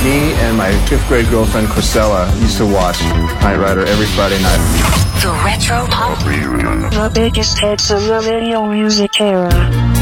Me and my 5th grade girlfriend Chrisella used to watch Knight Rider every Friday night. The Retro Pop The biggest hits of the video music era.